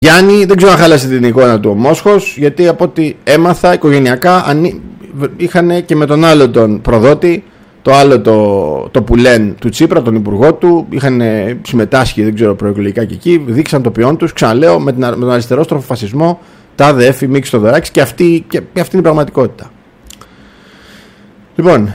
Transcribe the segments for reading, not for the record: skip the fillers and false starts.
Γιάννη, δεν ξέρω αν χάλασε την εικόνα του ο Μόσχος, γιατί από ό,τι έμαθα οικογενειακά είχαν και με τον άλλο τον προδότη, το άλλο το πουλέν του Τσίπρα, τον υπουργό του, είχαν συμμετάσχει, δεν ξέρω, προεκλογικά και εκεί, δείξαν το ποιόν τους, ξαναλέω, με τον αριστερόστροφο φασισμό, τάδε έφη, Μίξη Θοδωράκης, και αυτή είναι η πραγματικότητα. Λοιπόν,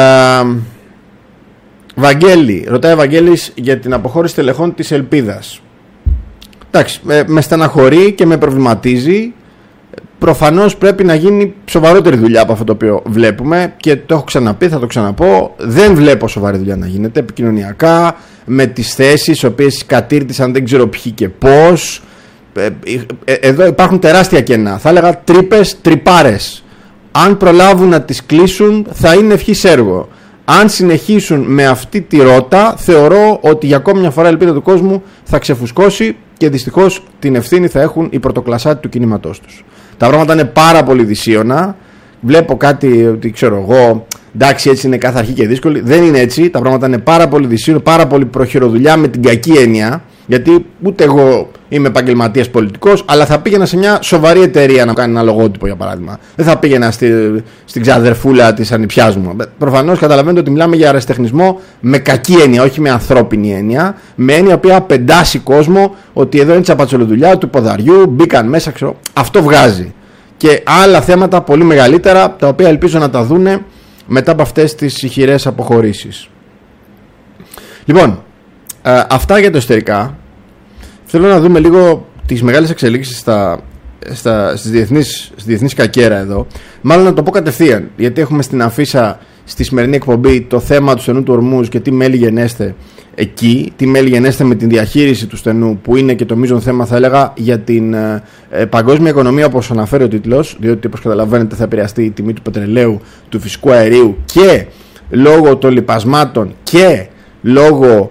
Βαγγέλη, ρωτάει ο Βαγγέλης για την αποχώρηση τελεχών της Ελπίδας. Εντάξει, με στεναχωρεί και με προβληματίζει. Προφανώς πρέπει να γίνει σοβαρότερη δουλειά από αυτό το οποίο βλέπουμε, και το έχω ξαναπεί, θα το ξαναπώ. Δεν βλέπω σοβαρή δουλειά να γίνεται επικοινωνιακά, με τις θέσεις οι οποίες κατήρτισαν δεν ξέρω ποιοι και πώς. Εδώ υπάρχουν τεράστια κενά, θα έλεγα τρύπες, τρυπάρες. Αν προλάβουν να τις κλείσουν θα είναι ευχής έργο. Αν συνεχίσουν με αυτή τη ρότα, θεωρώ ότι για ακόμη μια φορά η ελπίδα του κόσμου θα ξεφουσκώσει, και δυστυχώς την ευθύνη θα έχουν οι πρωτοκλασσάτοι του κινήματός τους. Τα πράγματα είναι πάρα πολύ δυσίωνα. Βλέπω κάτι ότι ξέρω εγώ, εντάξει, έτσι είναι κάθε αρχή και δύσκολη. Δεν είναι έτσι. Τα πράγματα είναι πάρα πολύ δυσίωνα, πάρα πολύ προχειροδουλειά με την κακή έννοια. Γιατί ούτε εγώ είμαι επαγγελματίας πολιτικός, αλλά θα πήγαινα σε μια σοβαρή εταιρεία να κάνει ένα λογότυπο, για παράδειγμα. Δεν θα πήγαινα στην ξαδερφούλα της ανιψιάς μου. Προφανώς καταλαβαίνετε ότι μιλάμε για αεραστεχνισμό με κακή έννοια, όχι με ανθρώπινη έννοια. Με έννοια που πεντάσει κόσμο ότι εδώ είναι τσαπατσολοδουλειά του ποδαριού, μπήκαν μέσα, ξέρω. Αυτό βγάζει. Και άλλα θέματα πολύ μεγαλύτερα, τα οποία ελπίζω να τα δούνε μετά από αυτές τις ηχηρές αποχωρήσεις. Λοιπόν, αυτά για το εσωτερικά. Θέλω να δούμε λίγο τις μεγάλες εξελίξεις στις διεθνείς κακέρα εδώ. Μάλλον να το πω κατευθείαν, γιατί έχουμε στην αφίσα στη σημερινή εκπομπή το θέμα του στενού του Ορμούζ και τι μέλη γενέστε εκεί, τι μέλη γενέστε με την διαχείριση του στενού, που είναι και το μείζον θέμα, θα έλεγα, για την παγκόσμια οικονομία, όπως αναφέρει ο τίτλος, διότι όπως καταλαβαίνετε θα επηρεαστεί η τιμή του πετρελαίου, του φυσικού αερίου, και λόγω των λιπασμάτων και λόγω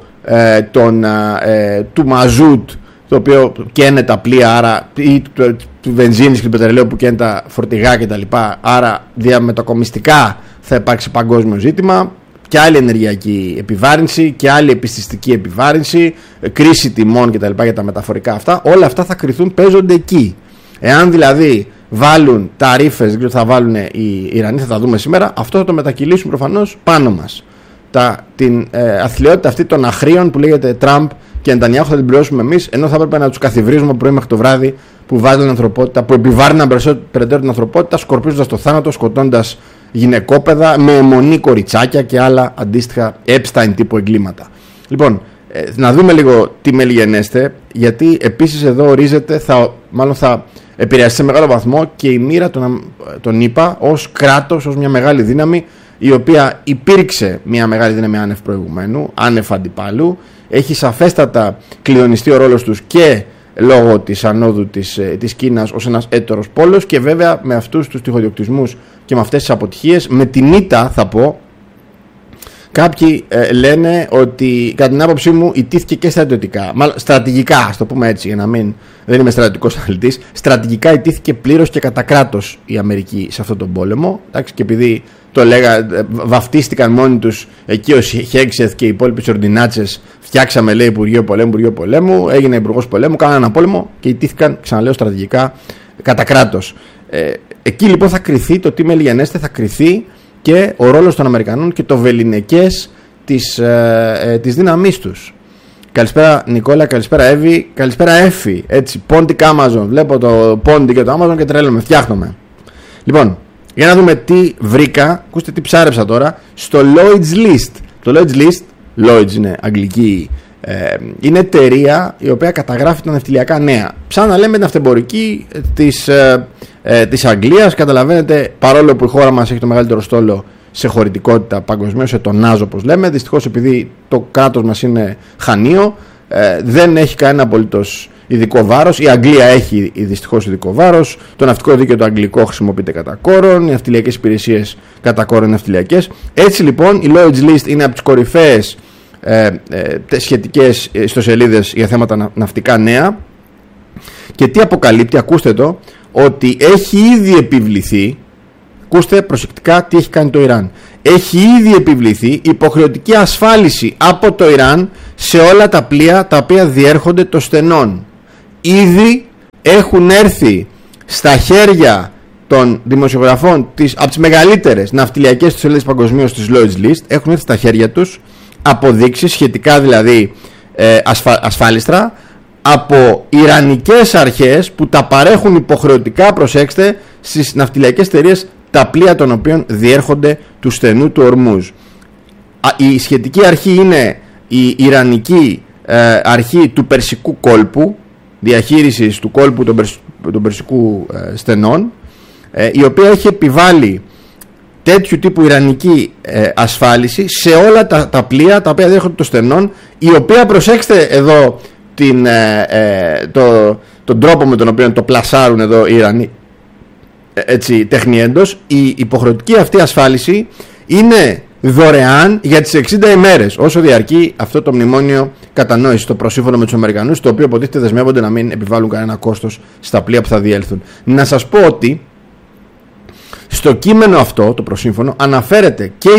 του μαζούτ, το οποίο καίνε τα πλοία, άρα, ή του βενζίνης και του πετρελαίου που καίνε τα φορτηγά κτλ. Άρα διαμετακομιστικά θα υπάρξει παγκόσμιο ζήτημα, και άλλη ενεργειακή επιβάρυνση και άλλη επιστηστική επιβάρυνση, κρίση τιμών κτλ. Για τα μεταφορικά αυτά. Όλα αυτά θα κριθούν, παίζονται εκεί. Εάν δηλαδή βάλουν ταρίφες, δεν θα βάλουν οι Ιρανοί, θα τα δούμε σήμερα, αυτό θα το μετακυλήσουν προφανώς πάνω μας. Την αθλιότητα αυτή των αχρήων που λέγεται Τραμπ και Νετανιάχου θα την πληρώσουμε εμείς, ενώ θα έπρεπε να τους καθιβρίζουμε πρωί μέχρι το βράδυ, που βάζουν την ανθρωπότητα, που επιβάρυναν περαιτέρω την ανθρωπότητα, σκορπίζοντας το θάνατο, σκοτώντας γυναικόπαιδα, με αιμονή κοριτσάκια και άλλα αντίστοιχα Epstein τύπου εγκλήματα. Λοιπόν, να δούμε λίγο τι μέλη γενέστε, γιατί επίσης εδώ ορίζεται, θα επηρεαστεί σε μεγάλο βαθμό και η μοίρα των ΗΠΑ ως κράτος, ως μια μεγάλη δύναμη, η οποία υπήρξε μια μεγάλη δύναμη άνευ προηγουμένου, άνευ αντιπάλου. Έχει σαφέστατα κλειδονιστεί ο ρόλος τους και λόγω της ανόδου της Κίνας ως ένας έτερος πόλος, και βέβαια με αυτούς τους τυχοδιοκτισμούς και με αυτές τις αποτυχίες, με την ήττα θα πω. Κάποιοι λένε ότι κατά την άποψή μου ιτήθηκε και στρατιωτικά, μάλλον στρατηγικά, ας το πούμε έτσι, για να μην, δεν είμαι στρατιωτικός αναλυτής, στρατηγικά ιτήθηκε πλήρως και κατά κράτος η Αμερική σε αυτόν τον πόλεμο. Εντάξει, και επειδή βαφτίστηκαν μόνοι τους εκεί ο Χέξεθ και οι υπόλοιποι ορντινάτσες, φτιάξαμε, λέει, Υπουργείο Πολέμου, έγινε Υπουργός Πολέμου, κάνανε ένα πόλεμο και ιτήθηκαν, ξαναλέω, στρατηγικά κατά κράτος. Εκεί λοιπόν θα κριθεί το τι μέλη γενέστε, θα κριθεί και ο ρόλος των Αμερικανών και το βεληνικές της δύναμής τους. Καλησπέρα Νικόλα, καλησπέρα Εύη, καλησπέρα Έφη. Έτσι, Πόντικ Amazon. Βλέπω το Πόντικ και το Amazon και τρέλομαι, φτιάχνομαι. Λοιπόν, για να δούμε τι βρήκα. Ακούστε τι ψάρεψα τώρα στο Lloyd's List. Το Lloyd's List, Lloyd's είναι αγγλική, είναι εταιρεία η οποία καταγράφει τα ναυτιλιακά νέα. Σαν να λέμε την αυτεμπορική της Αγγλίας. Καταλαβαίνετε, παρόλο που η χώρα μας έχει το μεγαλύτερο στόλο σε χωρητικότητα παγκοσμίως, σε τονάζ όπως λέμε, δυστυχώς επειδή το κράτος μας είναι χανίο, δεν έχει κανένα απολύτως ειδικό βάρος. Η Αγγλία έχει δυστυχώς ειδικό βάρος. Το ναυτικό δίκαιο το αγγλικό χρησιμοποιείται κατά κόρον. Οι ναυτιλιακές υπηρεσίες κατά κόρον ναυτιλιακές. Έτσι λοιπόν η Lloyd's List είναι από τις κορυφαίες σχετικές ιστοσελίδες για θέματα ναυτικά νέα. Και τι αποκαλύπτει, ακούστε το, ότι έχει ήδη επιβληθεί, ακούστε προσεκτικά τι έχει κάνει το Ιράν. Έχει ήδη επιβληθεί υποχρεωτική ασφάλιση από το Ιράν σε όλα τα πλοία τα οποία διέρχονται το στενόν. Ήδη έχουν έρθει στα χέρια των δημοσιογραφών από τις μεγαλύτερες ναυτιλιακές σελίδες παγκοσμίως της Lloyd's List, έχουν έρθει στα χέρια τους αποδείξεις σχετικά δηλαδή ασφάλιστρα από ιρανικές αρχές που τα παρέχουν υποχρεωτικά, προσέξτε, στις ναυτιλιακές εταιρείες τα πλοία των οποίων διέρχονται του στενού του Ορμούζ. Η σχετική αρχή είναι η Ιρανική αρχή του Περσικού κόλπου, διαχείρισης του κόλπου των Περσικού στενών, η οποία έχει επιβάλει τέτοιου τύπου ιρανική ασφάλιση σε όλα τα πλοία τα οποία διέρχονται των στενών, η οποία, προσέξτε εδώ τον τρόπο με τον οποίο το πλασάρουν εδώ οι Ιρανοί, έτσι τεχνιέντος, η υποχρεωτική αυτή ασφάλιση είναι δωρεάν για τις 60 ημέρες όσο διαρκεί αυτό το μνημόνιο κατανόηση, το προσύμφωνο με τους Αμερικανούς, το οποίο υποτίθεται δεσμεύονται να μην επιβάλλουν κανένα κόστος στα πλοία που θα διέλθουν. Να σας πω ότι στο κείμενο αυτό, το προσύμφωνο, αναφέρεται και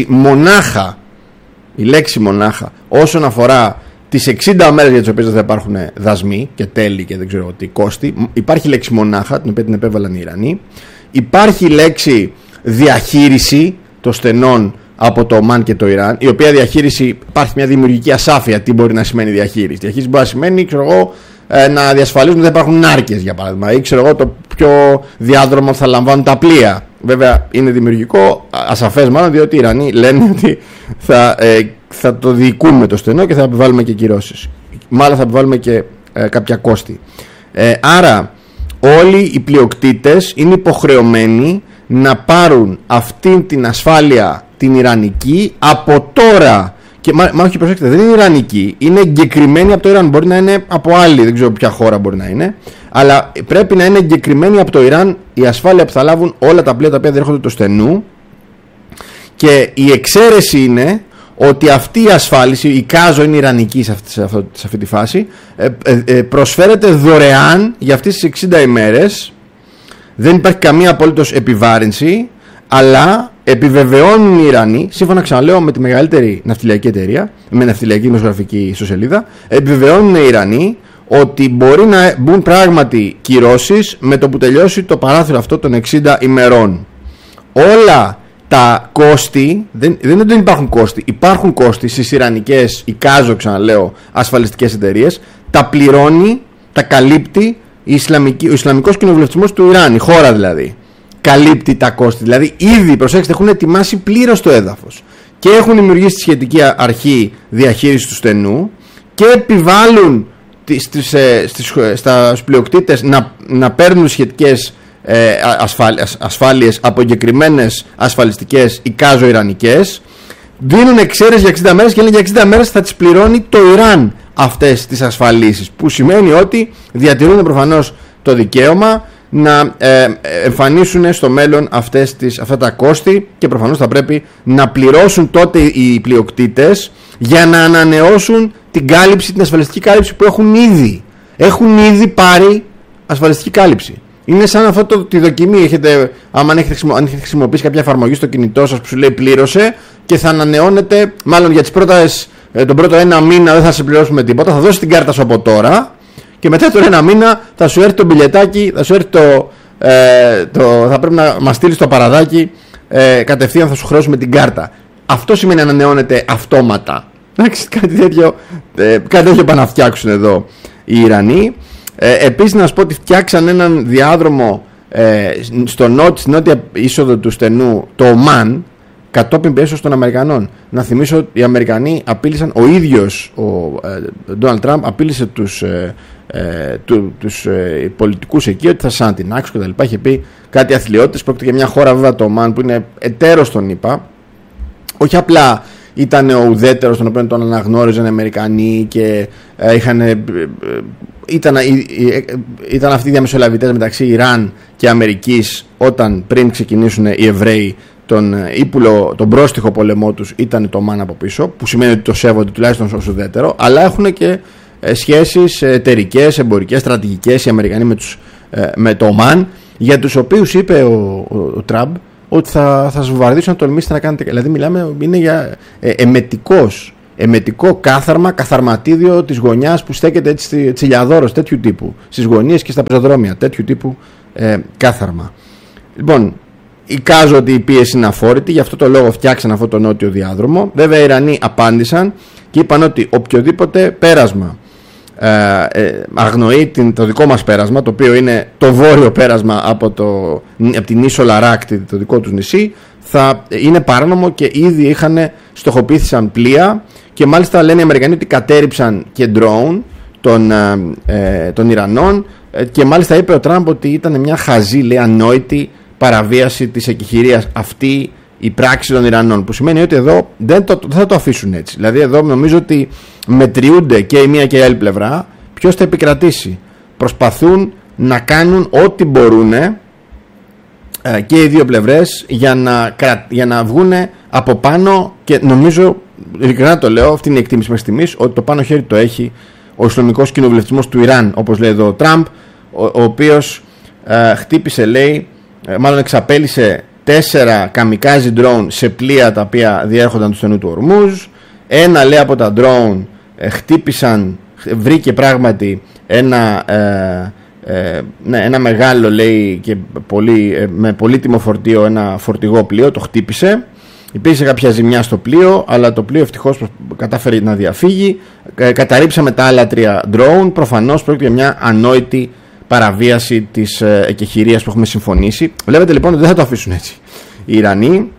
η λέξη μονάχα όσον αφορά τις 60 μέρες για τις οποίες δεν θα υπάρχουν δασμοί και τέλη και δεν ξέρω τι κόστη. Υπάρχει λέξη μονάχα, την οποία την επέβαλαν οι Ιρανοί. Υπάρχει λέξη διαχείριση των στενών από το Ομάν και το Ιράν, η οποία διαχείριση, υπάρχει μια δημιουργική ασάφεια τι μπορεί να σημαίνει διαχείριση. Διαχείριση μπορεί να σημαίνει, ξέρω εγώ, να διασφαλίζουν ότι δεν υπάρχουν νάρκες, για παράδειγμα, ή ξέρω εγώ το ποιο διάδρομο θα λαμβάνουν τα πλοία. Βέβαια είναι δημιουργικό, ασαφές μάλλον, διότι οι Ιρανοί λένε ότι θα το διοικούμε το στενό και θα επιβάλλουμε και κυρώσεις. Μάλλον θα επιβάλλουμε και κάποια κόστη. Άρα όλοι οι πλειοκτήτες είναι υποχρεωμένοι να πάρουν αυτή την ασφάλεια την ιρανική από τώρα. Και μα όχι, προσέξτε, δεν είναι ιρανική, είναι εγκεκριμένη από το Ιράν. Μπορεί να είναι από άλλη, δεν ξέρω ποια χώρα μπορεί να είναι, αλλά πρέπει να είναι εγκεκριμένη από το Ιράν η ασφάλεια που θα λάβουν όλα τα πλοία τα οποία διέρχονται το στενού. Και η εξαίρεση είναι ότι αυτή η ασφάλιση, η Κάζο είναι ιρανική σε αυτή τη φάση, προσφέρεται δωρεάν για αυτές τις 60 ημέρες. Δεν υπάρχει καμία απολύτως επιβάρυνση, αλλά επιβεβαιώνουν οι Ιρανοί, σύμφωνα, ξαναλέω, με τη μεγαλύτερη ναυτιλιακή εταιρεία, με ναυτιλιακή δημοσιογραφική ιστοσελίδα, επιβεβαιώνουν οι Ιρανοί ότι μπορεί να μπουν πράγματι κυρώσεις με το που τελειώσει το παράθυρο αυτό των 60 ημερών. Όλα τα κόστη, δεν υπάρχουν κόστη, υπάρχουν κόστη στις ιρανικές, η Κάζο, ξαναλέω, ασφαλιστικές εταιρείες, τα πληρώνει, τα καλύπτει ο Ισλαμικός Κοινοβουλευτισμός του Ιράν, η χώρα δηλαδή. Καλύπτει τα κόστη, δηλαδή ήδη, προσέξτε, έχουν ετοιμάσει πλήρως το έδαφος και έχουν δημιουργήσει τη σχετική αρχή διαχείρισης του στενού και επιβάλλουν στους πλειοκτήτες να παίρνουν σχετικές ασφάλειες από εγκεκριμένες ασφαλιστικές ή Κάζο ιρανικές, δίνουν εξαίρεση για 60 μέρες και λένε για 60 μέρες θα τις πληρώνει το Ιράν αυτές τις ασφαλίσεις, που σημαίνει ότι διατηρούν προφανώς το δικαίωμα να εμφανίσουν στο μέλλον αυτά τα κόστη και προφανώς θα πρέπει να πληρώσουν τότε οι πλειοκτήτες για να ανανεώσουν την κάλυψη, την ασφαλιστική κάλυψη που έχουν ήδη πάρει ασφαλιστική κάλυψη. Είναι σαν αυτό τη δοκιμή. Αν έχετε χρησιμοποιήσει κάποια εφαρμογή στο κινητό σας που σου λέει πλήρωσε και θα ανανεώνεται, μάλλον για τον πρώτο ένα μήνα δεν θα σε πληρώσουμε τίποτα, θα δώσεις την κάρτα σου από τώρα και μετά τον ένα μήνα θα σου έρθει το μπιλετάκι, θα σου έρθει θα πρέπει να μας στείλεις το παραδάκι, κατευθείαν θα σου χρεώσουμε την κάρτα. Αυτό σημαίνει ανανεώνεται αυτόματα. Κάτι τέτοιο πάνε να φτιάξουν εδώ οι Ιρανοί. Επίσης να σας πω ότι φτιάξαν έναν διάδρομο στην νότια είσοδο του στενού, το Ομάν, κατόπιν πιέσεως των Αμερικανών. Να θυμίσω ότι οι Αμερικανοί απείλησαν, ο ίδιος ο Ντόναλντ Τραμπ απείλησε τους πολιτικούς εκεί ότι θα σας ανατινάξουν και τα λοιπά. Είχε πει κάτι αθλιότητες. Πρόκειται για μια χώρα, βέβαια, το Ομάν, που είναι εταίρος των ΗΠΑ. Όχι απλά ήταν ο ουδέτερος τον οποίο τον αναγνώριζαν οι Αμερικανοί και ήταν αυτοί οι διαμεσολαβητές μεταξύ Ιράν και Αμερικής όταν πριν ξεκινήσουν οι Εβραίοι τον πρόστιχο πόλεμό τους, ήταν το Ομάν από πίσω, που σημαίνει ότι το σέβονται τουλάχιστον ως ουδέτερο, αλλά έχουν και σχέσεις εταιρικές, εμπορικές, στρατηγικές οι Αμερικανοί με το Ομάν, για τους οποίους είπε ο Τραμπ ότι θα σας βομβαρδίσουν αν τολμήσετε να κάνετε. Δηλαδή μιλάμε, είναι για εμετικός εμετικό κάθαρμα, καθαρματίδιο της γωνιάς που στέκεται έτσι τσιλιαδόρος, τέτοιου τύπου, στις γωνίες και στα πεζοδρόμια, τέτοιου τύπου κάθαρμα. Λοιπόν, εικάζω ότι η πίεση είναι αφόρητη, γι' αυτό το λόγο φτιάξαν αυτό το νότιο διάδρομο. Βέβαια οι Ιρανοί απάντησαν και είπαν ότι οποιοδήποτε πέρασμα αγνοεί το δικό μας πέρασμα, το οποίο είναι το βόρειο πέρασμα από την ίσο Λαράκτη, το δικό τους νησί, θα είναι παράνομο, και ήδη στοχοποιήθησαν πλοία, και μάλιστα λένε οι Αμερικανοί ότι κατέριψαν και drone των Ιρανών, και μάλιστα είπε ο Τραμπ ότι ήταν μια χαζή, λέει, ανόητη παραβίαση της εκεχηρίας αυτή η πράξη των Ιρανών, που σημαίνει ότι εδώ δεν θα το αφήσουν έτσι. Δηλαδή εδώ νομίζω ότι μετριούνται και η μία και η άλλη πλευρά ποιος θα επικρατήσει. Προσπαθούν να κάνουν ό,τι μπορούν και οι δύο πλευρές για να βγουν από πάνω, και νομίζω, ειλικρινά το λέω, αυτή είναι η εκτίμηση μέχρι στιγμής, ότι το πάνω χέρι το έχει ο Ισλαμικός κοινοβουλευτισμός του Ιράν, όπως λέει εδώ ο Τραμπ, ο οποίος χτύπησε, λέει, μάλλον εξαπέλυσε 4 καμικάζι drone σε πλοία τα οποία διέρχονταν του στενού του Ορμούζ. Ένα, λέει, από τα drone βρήκε πράγματι ένα μεγάλο, λέει, και με πολύτιμο φορτίο, ένα φορτηγό πλοίο, το χτύπησε. Υπήρξε κάποια ζημιά στο πλοίο, αλλά το πλοίο ευτυχώς κατάφερε να διαφύγει. Καταρρίψαμε τα άλλα 3 drone. Προφανώς πρόκειται για μια ανόητη παραβίαση της εκεχηρίας που έχουμε συμφωνήσει. Βλέπετε λοιπόν ότι δεν θα το αφήσουν έτσι οι Ιρανοί.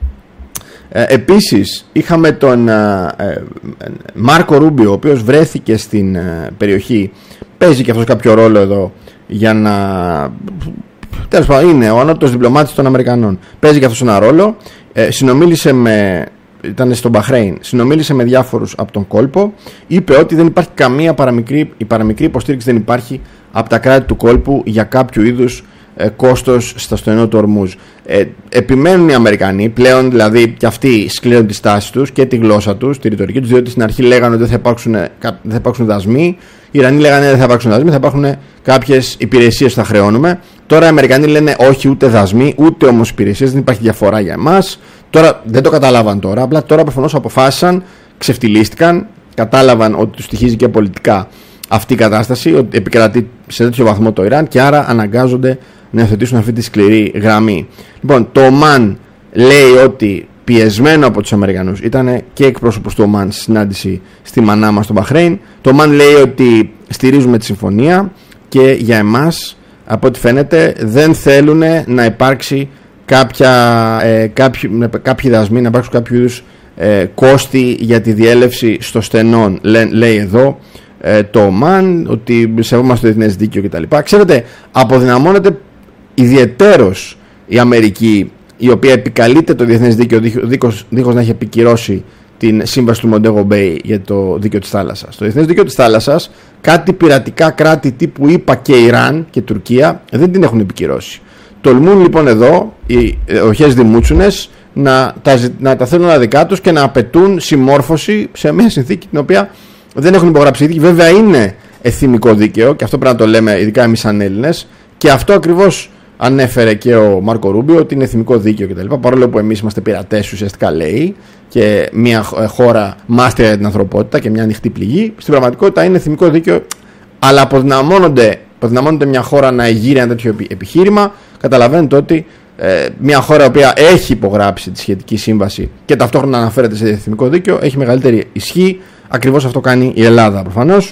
Επίσης είχαμε τον Μάρκο Ρούμπιο, ο οποίος βρέθηκε στην περιοχή. Παίζει και αυτός κάποιο ρόλο εδώ, για να... τέλος πάντων είναι ο ανώτατος διπλωμάτης των Αμερικανών. Παίζει και αυτός ένα ρόλο. Ήταν στο Μπαχρέιν, συνομίλησε με διάφορους από τον κόλπο. Είπε ότι δεν υπάρχει καμία παραμικρή υποστήριξη, δεν υπάρχει από τα κράτη του κόλπου για κάποιο είδους κόστος στο στενό του Ορμούζ. Επιμένουν οι Αμερικανοί πλέον, δηλαδή, και αυτοί σκληρώνουν τη στάση τους και τη γλώσσα τους, τη ρητορική τους, διότι στην αρχή λέγανε ότι δεν θα υπάρξουν δασμοί. Οι Ιρανοί λέγανε δεν θα υπάρξουν δασμοί, θα υπάρχουν κάποιες υπηρεσίες που θα χρεώνουμε. Τώρα οι Αμερικανοί λένε όχι, ούτε δασμοί, ούτε όμως υπηρεσίες, δεν υπάρχει διαφορά για εμάς. Τώρα δεν το καταλάβαν τώρα, απλά τώρα προφανώς αποφάσισαν, ξεφτυλίστηκαν, κατάλαβαν ότι τους στοιχίζει και πολιτικά αυτή η κατάσταση, ότι επικρατεί σε τέτοιο βαθμό το Ιράν, και άρα αναγκάζονται να υιοθετήσουν αυτή τη σκληρή γραμμή. Λοιπόν, το Ομάν λέει ότι, πιεσμένο από τους Αμερικανούς, ήταν και εκπρόσωπος του Ομάν στη συνάντηση στη Μανάμα στο Μπαχρέιν. Το Ομάν λέει ότι στηρίζουμε τη συμφωνία, και για εμάς, από ό,τι φαίνεται, δεν θέλουν να υπάρξει κάποιοι δασμοί, να υπάρξουν κάποιο είδους κόστη για τη διέλευση στο στενόν. Λέει εδώ το Ομάν ότι σεβόμαστε το διεθνές δίκαιο κτλ. Ξέρετε, αποδυναμώνεται ιδιαιτέρως η Αμερική, η οποία επικαλείται το διεθνές δίκαιο δίχως να έχει επικυρώσει την σύμβαση του Μοντέγο Μπέι για το δίκαιο της θάλασσας. Το διεθνές δίκαιο της θάλασσας, κάτι πειρατικά κράτη τύπου ΗΠΑ και Ιράν και Τουρκία δεν την έχουν επικυρώσει. Τολμούν λοιπόν εδώ οι οχές δημούτσουνες να τα θέλουν δικά τους και να απαιτούν συμμόρφωση σε μια συνθήκη την οποία δεν έχουν υπογράψει. Βέβαια είναι εθνικό δίκαιο, και αυτό πρέπει να το λέμε ειδικά εμείς σαν Έλληνες, και αυτό ακριβώς ανέφερε και ο Μάρκο Ρούμπιο, ότι είναι εθνικό δίκαιο κτλ. Παρόλο που εμείς είμαστε πειρατές, ουσιαστικά λέει, και μια χώρα μάστιγα για την ανθρωπότητα και μια ανοιχτή πληγή, στην πραγματικότητα είναι εθνικό δίκαιο, αλλά αποδυναμώνεται μια χώρα να εγείρει ένα τέτοιο επιχείρημα. Καταλαβαίνετε ότι μια χώρα η οποία έχει υπογράψει τη σχετική σύμβαση και ταυτόχρονα αναφέρεται σε εθνικό δίκαιο έχει μεγαλύτερη ισχύ. Ακριβώς αυτό κάνει η Ελλάδα προφανώς.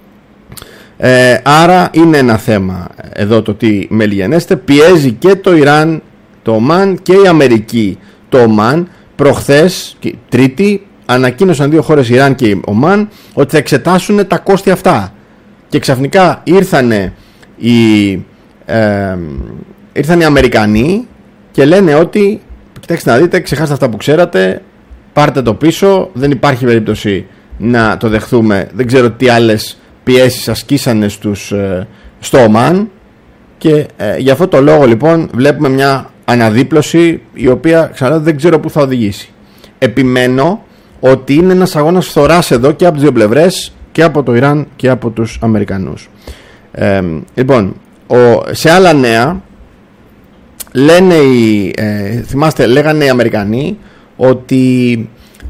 Άρα είναι ένα θέμα εδώ το τι μελιγενέστε. Πιέζει και το Ιράν το Ομάν και η Αμερική το Ομάν. Προχθές, Τρίτη, ανακοίνωσαν 2 χώρες, Ιράν και Ομάν, ότι θα εξετάσουν τα κόστη αυτά. Και ξαφνικά ήρθαν οι Αμερικανοί και λένε ότι κοιτάξτε να δείτε, ξεχάστε αυτά που ξέρατε, πάρτε το πίσω, δεν υπάρχει περίπτωση να το δεχθούμε. Δεν ξέρω τι άλλες πιέσεις ασκήσανε στο Ομάν, και για αυτό το λόγο λοιπόν βλέπουμε μια αναδίπλωση η οποία ξανά δεν ξέρω πού θα οδηγήσει. Επιμένω ότι είναι ένας αγώνας φθοράς εδώ και από τις δύο πλευρές, και από το Ιράν και από τους Αμερικανούς. Λοιπόν, σε άλλα νέα λέγανε οι Αμερικανοί ότι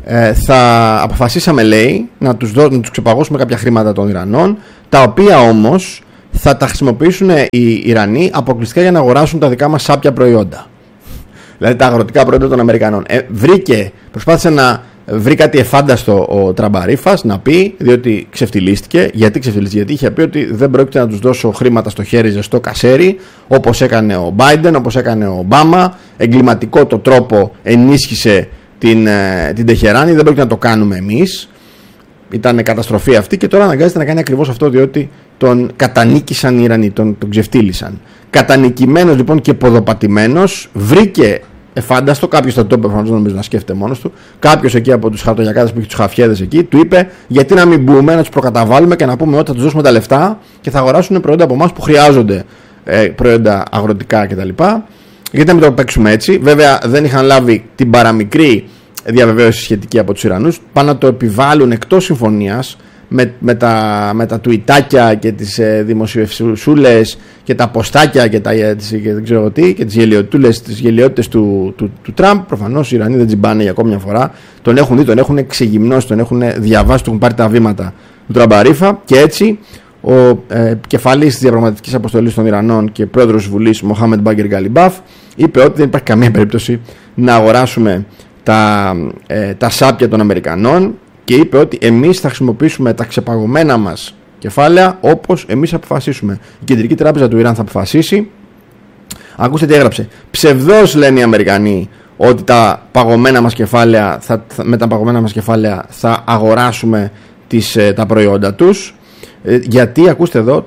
αποφασίσαμε, λέει, να τους ξεπαγώσουμε κάποια χρήματα των Ιρανών, τα οποία όμως θα τα χρησιμοποιήσουν οι Ιρανοί αποκλειστικά για να αγοράσουν τα δικά μας σάπια προϊόντα. Δηλαδή τα αγροτικά προϊόντα των Αμερικανών. Προσπάθησε να βρει κάτι εφάνταστο ο Τραμπαρίφας να πει, διότι ξεφτυλίστηκε. Γιατί ξεφτυλίστηκε? Γιατί είχε πει ότι δεν πρόκειται να τους δώσω χρήματα στο χέρι ζεστό κασέρι, όπως έκανε ο Biden, όπως έκανε ο Ομπάμα. Εγκληματικό το τρόπο ενίσχυσε την Τεχεράνη, δεν πρόκειται να το κάνουμε εμείς. Ήταν καταστροφή αυτή και τώρα αναγκάζεται να κάνει ακριβώς αυτό, διότι τον κατανίκησαν οι Ιρανοί, τον ξεφτύλισαν. Κατανικημένος λοιπόν και ποδοπατημένος, βρήκε εφάνταστο, κάποιος θα το είπε, προφανώς νομίζω να σκέφτεται μόνος του, κάποιος εκεί από τους χαρτογιακάδες που έχει τους χαφιέδες εκεί, του είπε γιατί να μην μπούμε, να τους προκαταβάλουμε και να πούμε ότι θα τους δώσουμε τα λεφτά και θα αγοράσουν προϊόντα από εμάς που χρειάζονται, προϊόντα αγροτικά κτλ. Γιατί να μην το παίξουμε έτσι? Βέβαια δεν είχαν λάβει την παραμικρή διαβεβαίωση σχετική από τους Ιρανούς, πάνε να το επιβάλλουν εκτός συμφωνίας με τα τουιτάκια και τις δημοσιευσούλες και τα ποστάκια και δεν ξέρω τι, και τις γελιότητες του Τραμπ. Προφανώς οι Ιρανοί δεν τζιμπάνε για ακόμη μια φορά, τον έχουν δει, τον έχουν εξεγυμνώσει, τον έχουν διαβάσει, τον έχουν πάρει τα βήματα του Τραμπαρίφα, και έτσι ο κεφαλής της διαπραγματευτικής αποστολής των Ιρανών και πρόεδρος της Βουλής, Μοχάμεντ Μπάγκερ Γκαλιμπάφ, είπε ότι δεν υπάρχει καμία περίπτωση να αγοράσουμε τα σάπια των Αμερικανών, και είπε ότι εμείς θα χρησιμοποιήσουμε τα ξεπαγωμένα μας κεφάλαια όπως εμείς αποφασίσουμε. Η Κεντρική Τράπεζα του Ιράν θα αποφασίσει. Ακούστε τι έγραψε. Ψευδώς λένε οι Αμερικανοί ότι με τα παγωμένα μας κεφάλαια θα αγοράσουμε τα προϊόντα τους, γιατί ακούστε εδώ,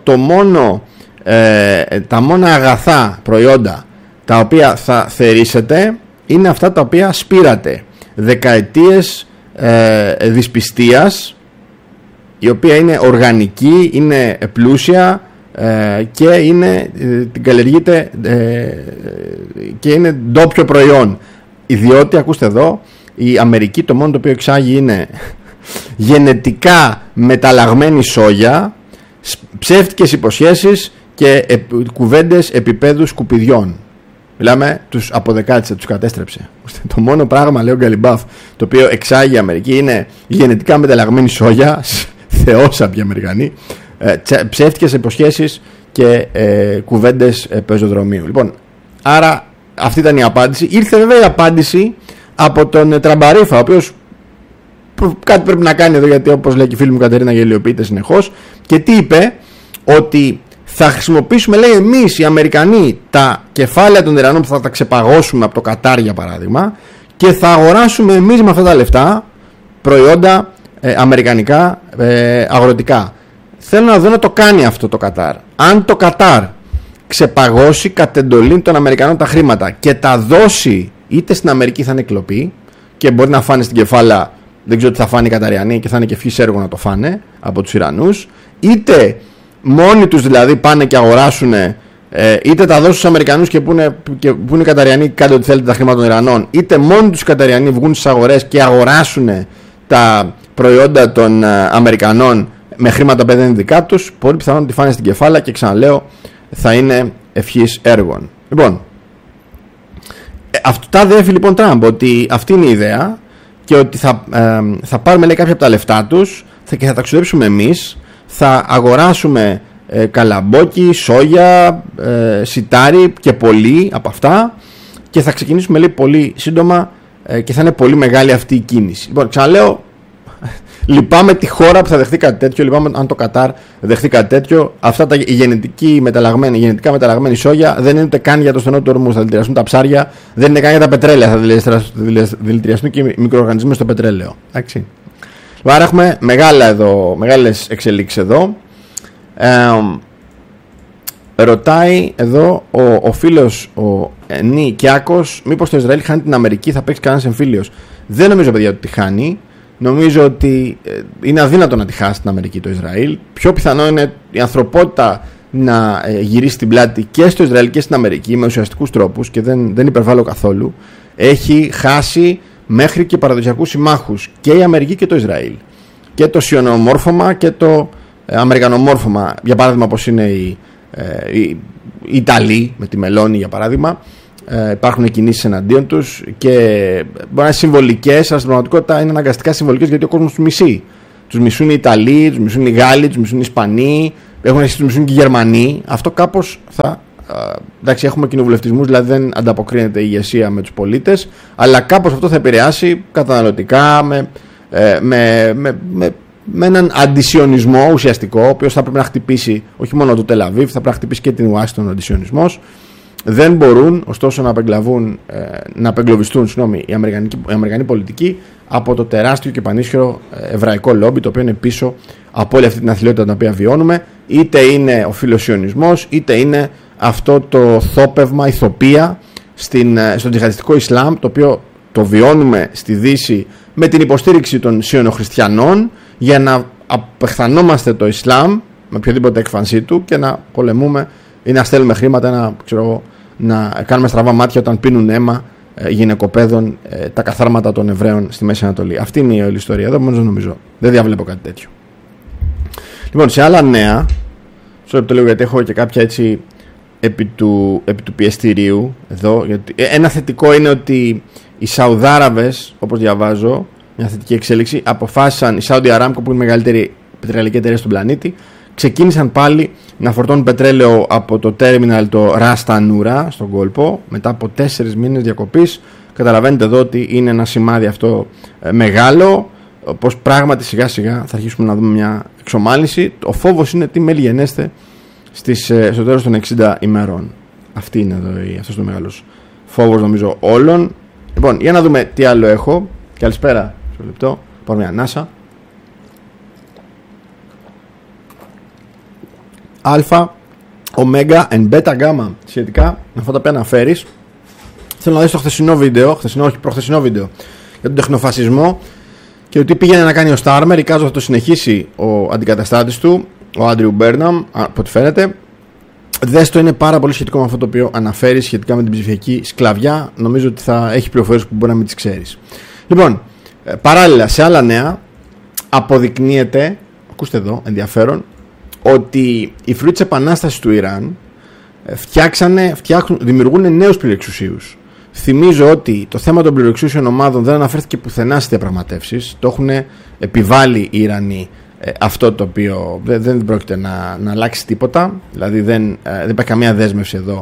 τα μόνα αγαθά προϊόντα τα οποία θα θερήσετε είναι αυτά τα οποία σπήρατε δεκαετίες δυσπιστίας, η οποία είναι οργανική, είναι πλούσια και την καλλιεργείται και είναι ντόπιο προϊόν. Διότι ακούστε εδώ, η Αμερική το μόνο το οποίο εξάγει είναι γενετικά μεταλλαγμένη σόγια, ψεύτικες υποσχέσεις και κουβέντες επίπεδου σκουπιδιών. Μιλάμε, τους αποδεκάτησε, τους κατέστρεψε. Το μόνο πράγμα, λέει ο Γκαλιμπάφ, το οποίο εξάγει η Αμερική είναι γενετικά μεταλλαγμένη σόγια, θεόσαποι Αμερικανοί, ψεύτικες υποσχέσεις και κουβέντες πεζοδρομίου. Λοιπόν, άρα αυτή ήταν η απάντηση. Ήρθε βέβαια η απάντηση από τον Τραμπαρίφα, ο οποίος κάτι πρέπει να κάνει εδώ, γιατί όπως λέει και η φίλη μου Κατερίνα γελιοποιείται συνεχώς. Και τι είπε? Ότι θα χρησιμοποιήσουμε, λέει, εμείς οι Αμερικανοί τα κεφάλαια των Ιρανών που θα τα ξεπαγώσουμε από το Κατάρ, για παράδειγμα, και θα αγοράσουμε εμείς με αυτά τα λεφτά προϊόντα αμερικανικά αγροτικά. Θέλω να δω να το κάνει αυτό το Κατάρ. Αν το Κατάρ ξεπαγώσει κατ' εντολή των Αμερικανών τα χρήματα και τα δώσει, είτε στην Αμερική θα είναι κλοπή και μπορεί να φάνε στην κεφάλαια, δεν ξέρω τι θα φάνε οι Καταριανοί και θα είναι και ευχής έργο να το φάνε από τους Ιρανούς, είτε μόνοι τους δηλαδή πάνε και αγοράσουν, είτε τα δώσουν στους Αμερικανούς και που είναι οι Καταριανοί, κάντε ό,τι θέλετε τα χρήματα των Ιρανών, είτε μόνοι τους οι Καταριανοί βγουν στις αγορές και αγοράσουν τα προϊόντα των Αμερικανών με χρήματα που δεν είναι δικά τους, πολύ πιθανόν ότι φάνε στην κεφάλαια και ξαναλέω θα είναι ευχής έργων. Λοιπόν, αυτά διέφει λοιπόν Τραμπ, ότι αυτή είναι η ιδέα και ότι θα πάρουμε, λέει, κάποια από τα λεφτά τους και θα τα ξοδέψουμε εμείς. Θα αγοράσουμε καλαμπόκι, σόγια, σιτάρι και πολύ από αυτά και θα ξεκινήσουμε, λέει, πολύ σύντομα και θα είναι πολύ μεγάλη αυτή η κίνηση. Λοιπόν, ξαναλέω, λυπάμαι τη χώρα που θα δεχτεί κάτι τέτοιο, λυπάμαι αν το Κατάρ δεχτεί κάτι τέτοιο. Αυτά η γενετικά μεταλλαγμένη σόγια δεν είναι ούτε καν για το στενό του ορμού, θα δηλητηριαστούν τα ψάρια, δεν είναι καν για τα πετρέλαια, θα δηλητηριαστούν και οι μικροοργανισμοί στο πετρέλαιο. Εντάξει. Άρα έχουμε μεγάλες εξελίξεις εδώ. Ρωτάει εδώ ο φίλος ο Νί Κιάκος, μήπως το Ισραήλ χάνει την Αμερική, θα παίξει κανένας εμφύλιος? Δεν νομίζω, παιδιά, ότι τη χάνει. Νομίζω ότι είναι αδύνατο να τη χάσει την Αμερική το Ισραήλ. Πιο πιθανό είναι η ανθρωπότητα να γυρίσει την πλάτη και στο Ισραήλ και στην Αμερική με ουσιαστικούς τρόπους, και δεν υπερβάλλω καθόλου. Έχει χάσει μέχρι και παραδοσιακούς συμμάχους και η Αμερική και το Ισραήλ, και το σιωνομόρφωμα και το αμερικανομόρφωμα, για παράδειγμα, όπως είναι οι Ιταλοί με τη Μελώνη, για παράδειγμα. υπάρχουν κινήσεις εναντίον τους και μπορεί να είναι συμβολικές, αλλά στην πραγματικότητα είναι αναγκαστικά συμβολικές γιατί ο κόσμος τους μισεί. Τους μισούν οι Ιταλοί, τους μισούν οι Γάλλοι, τους μισούν οι Ισπανοί, έχουν αρχίσει τους μισούν και οι Γερμανοί. Αυτό κάπως θα. Εντάξει, έχουμε κοινοβουλευτισμούς, δηλαδή δεν ανταποκρίνεται η ηγεσία με τους πολίτες, αλλά κάπως αυτό θα επηρεάσει καταναλωτικά με έναν αντισιονισμό ουσιαστικό, ο οποίος θα πρέπει να χτυπήσει όχι μόνο το Τελαβίβ, θα πρέπει να χτυπήσει και την Ουάσιγκτον ο αντισιονισμός. Δεν μπορούν ωστόσο να απεγκλωβιστούν οι Αμερικανοί πολιτικοί από το τεράστιο και πανίσχυρο εβραϊκό λόμπι, το οποίο είναι πίσω από όλη αυτή την αθλιότητα την οποία βιώνουμε, είτε είναι ο φιλοσιονισμός, είτε είναι αυτό το θόπευμα, ηθοπία στο τζιχαντιστικό Ισλάμ, το οποίο το βιώνουμε στη Δύση με την υποστήριξη των σιωνοχριστιανών για να απεχθανόμαστε το Ισλάμ με οποιοδήποτε έκφανσή του και να πολεμούμε ή να στέλνουμε χρήματα, να κάνουμε στραβά μάτια όταν πίνουν αίμα γυναικοπαίδων τα καθάρματα των Εβραίων στη Μέση Ανατολή. Αυτή είναι η όλη ιστορία εδώ, μόνος νομίζω. Δεν διαβλέπω κάτι τέτοιο. Λοιπόν, σε άλλα νέα, το λέω γιατί έχω και κάποια έτσι επί του πιεστηρίου εδώ. Γιατί, ένα θετικό είναι ότι οι Σαουδάραβες, όπως διαβάζω, μια θετική εξέλιξη, αποφάσισαν, η Saudi Aramco που είναι η μεγαλύτερη πετρελαϊκή εταιρεία στον πλανήτη, ξεκίνησαν πάλι να φορτώνουν πετρέλαιο από το τέρμιναλ το Ras Tanura στον κόλπο μετά από 4 μήνες διακοπής. Καταλαβαίνετε εδώ ότι είναι ένα σημάδι αυτό μεγάλο, πως πράγματι σιγά σιγά θα αρχίσουμε να δούμε μια εξομάλυνση. Ο φόβος είναι τι μέλη γενέστε στο τέλος των 60 ημερών. Αυτή είναι εδώ, αυτός είναι ο μεγάλος φόβος νομίζω όλων. Λοιπόν, για να δούμε τι άλλο έχω. Καλησπέρα, σε λεπτό, πάρω μια ανάσα. Αλφα, ωμέγα and βέτα γάμα. Σχετικά με αυτά τα οποία αναφέρεις, θέλω να δεις το χθεσινό βίντεο, προχθεσινό βίντεο για τον τεχνοφασισμό και ότι πήγαινε να κάνει ο Στάρμερ. Εικάζω θα το συνεχίσει ο αντικαταστάτης του, ο Άντριου Μπέρναμ, από ό,τι φαίνεται. Δες το, είναι πάρα πολύ σχετικό με αυτό το οποίο αναφέρει σχετικά με την ψηφιακή σκλαβιά. Νομίζω ότι θα έχει πληροφορίες που μπορεί να μην τις ξέρεις. Λοιπόν, παράλληλα σε άλλα νέα αποδεικνύεται, ακούστε εδώ ενδιαφέρον, ότι οι φρουροί της επανάστασης του Ιράν δημιουργούν νέους πληροεξουσίους. Θυμίζω ότι το θέμα των πληροεξούσιων ομάδων δεν αναφέρθηκε πουθενά στις διαπραγματεύσεις. Το έχουν επιβάλει οι Ιρανοί αυτό το οποίο δεν πρόκειται να αλλάξει τίποτα. Δηλαδή δεν υπάρχει καμία δέσμευση εδώ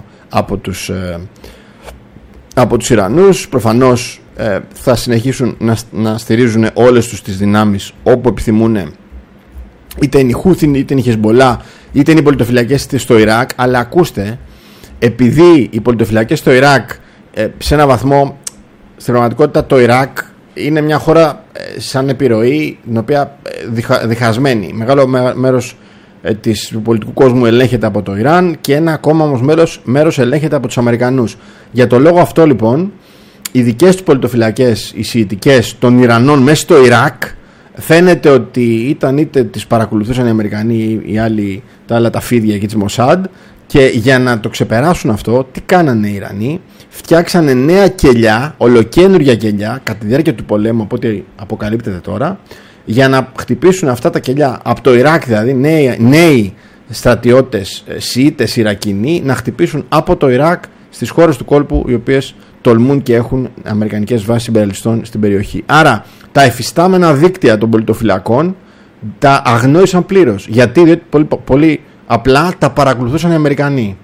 από τους Ιρανούς. Προφανώς θα συνεχίσουν να στηρίζουν όλες τους τις δυνάμεις όπου επιθυμούν, είτε είναι η Χούθη, είτε είναι η Χεσμπολά, είτε είναι οι πολιτοφυλακές στο Ιράκ. Αλλά ακούστε, επειδή οι πολιτοφυλακές στο Ιράκ σε ένα βαθμό, στην πραγματικότητα το Ιράκ είναι μια χώρα σαν επιρροή, την οποία διχασμένη. Μεγάλο μέρος του πολιτικού κόσμου ελέγχεται από το Ιράν και ένα ακόμα όμως μέρος ελέγχεται από τους Αμερικανούς. Για το λόγο αυτό λοιπόν, οι δικές τους πολιτοφυλακές, οι σιητικές των Ιρανών μέσα στο Ιράκ, φαίνεται ότι είτε τις παρακολουθούσαν οι Αμερικανοί ή οι άλλοι, τα άλλα τα φίδια εκεί της Μοσάντ, και για να το ξεπεράσουν αυτό, τι κάνανε οι Ιρανοί? Φτιάξανε νέα κελιά, ολοκένουργια κελιά, κατά τη διάρκεια του πολέμου, από ό,τι αποκαλύπτεται τώρα, για να χτυπήσουν αυτά τα κελιά από το Ιράκ, δηλαδή νέοι στρατιώτες Σιήτες Ιρακινοί να χτυπήσουν από το Ιράκ στις χώρες του κόλπου, οι οποίες τολμούν και έχουν αμερικανικές βάσεις υπερελιστών στην περιοχή. Άρα τα εφιστάμενα δίκτυα των πολιτοφυλακών τα αγνόησαν πλήρως. Γιατί? Διότι πολύ απλά τα παρακολουθούσαν οι Αμερικανοί.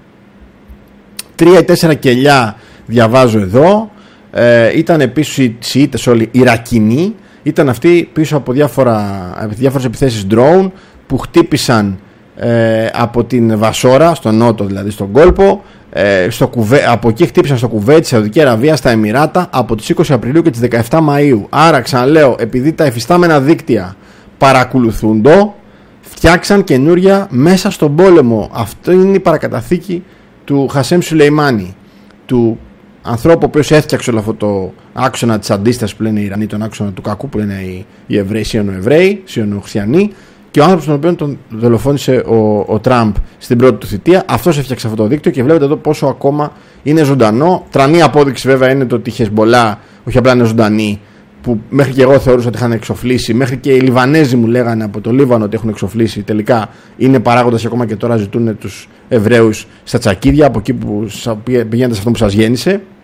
3 ή 4 κελιά διαβάζω εδώ, ήταν επίσης οι Σιήτες όλοι Ιρακινοί, ήταν αυτοί πίσω από διάφορες επιθέσεις drone που χτύπησαν από την Βασόρα, στο νότο δηλαδή, στον κόλπο, από εκεί χτύπησαν στο Κουβέιτ, στη Σαουδική Αραβία, στα Εμιράτα από τις 20 Απριλίου και τις 17 Μαΐου. Άρα ξαναλέω, επειδή τα εφιστάμενα δίκτυα παρακολουθούν φτιάξαν καινούρια μέσα στον πόλεμο. Αυτό είναι η παρακαταθήκη του Χασέμ Σουλεϊμάνι, του ανθρώπου ο οποίος έφτιαξε όλο αυτό το άξονα της αντίστασης που λένε οι Ιρανοί, τον άξονα του κακού που λένε οι Εβραίοι, Σιωνοχριστιανοί, και ο άνθρωπος τον οποίο τον δολοφόνησε ο Τραμπ στην πρώτη του θητεία. Αυτός έφτιαξε αυτό το δίκτυο και βλέπετε εδώ πόσο ακόμα είναι ζωντανό. Τρανή απόδειξη βέβαια είναι το ότι η Χεσμπολά όχι απλά είναι ζωντανή, που μέχρι και εγώ θεωρούσα ότι είχαν εξοφλήσει, μέχρι και οι Λιβανέζοι μου λέγανε από το Λίβανο ότι έχουν εξοφλήσει. Τελικά είναι παράγοντας και ακόμα και τώρα ζητούν τους Εβραίους στα τσακίδια, από εκεί που πηγαίνετε σε αυτό που σας γέννησε.